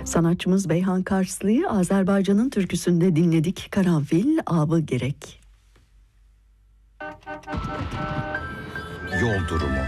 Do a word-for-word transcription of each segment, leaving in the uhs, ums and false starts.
Sanatçımız Beyhan Karslı'yı Azerbaycan'ın türküsünde dinledik. Karanfil Abı Gerek. Yol durumu.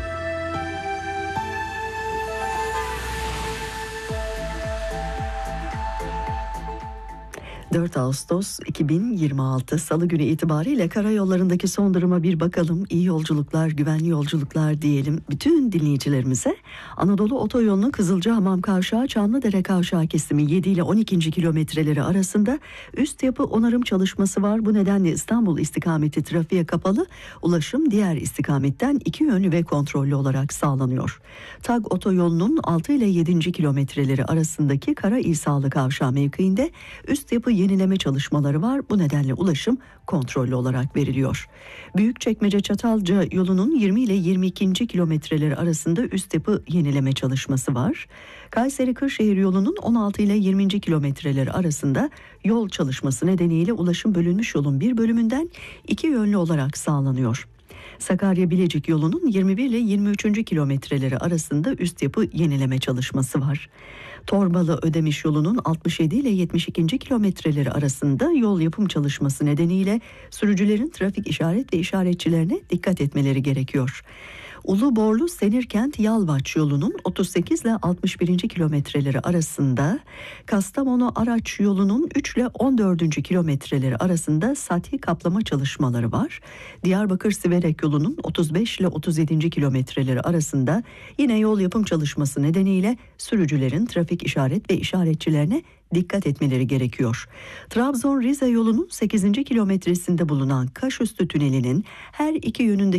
dört Ağustos iki bin yirmi altı Salı günü itibariyle karayollarındaki son duruma bir bakalım. İyi yolculuklar, güvenli yolculuklar diyelim bütün dinleyicilerimize. Anadolu Otoyolu'nun Kızılcahamam Kavşağı Çamlıdere Kavşağı kesimi yedi ile on ikinci kilometreleri arasında üst yapı onarım çalışması var. Bu nedenle İstanbul istikameti trafiğe kapalı. Ulaşım diğer istikametten iki yönlü ve kontrollü olarak sağlanıyor. TAG Otoyolu'nun altı ile yedinci kilometreleri arasındaki Kara İsalı Kavşağı mevkiinde üst yapı yenileme çalışmaları var. Bu nedenle ulaşım kontrollü olarak veriliyor. Büyükçekmece Çatalca yolunun yirmi ile yirmi ikinci kilometreleri arasında üst yapı yenileme çalışması var. Kayseri Kırşehir yolunun on altı ile yirminci kilometreleri arasında yol çalışması nedeniyle ulaşım bölünmüş yolun bir bölümünden iki yönlü olarak sağlanıyor. Sakarya Bilecik yolunun yirmi bir ile yirmi üçüncü kilometreleri arasında üst yapı yenileme çalışması var. Torbalı Ödemiş yolunun altmış yedi ile yetmiş ikinci kilometreleri arasında yol yapım çalışması nedeniyle sürücülerin trafik işaret ve işaretçilerine dikkat etmeleri gerekiyor. Uluborlu Senirkent Yalvaç yolunun otuz sekiz ile altmış birinci kilometreleri arasında, Kastamonu Araç yolunun üç ile on dördüncü kilometreleri arasında sati kaplama çalışmaları var. Diyarbakır Siverek yolunun otuz beş ile otuz yedinci kilometreleri arasında yine yol yapım çalışması nedeniyle sürücülerin trafik işaret ve işaretçilerine dikkat etmeleri gerekiyor. Trabzon Rize yolunun sekizinci kilometresinde bulunan Kaşüstü Tüneli'nin her iki yönünde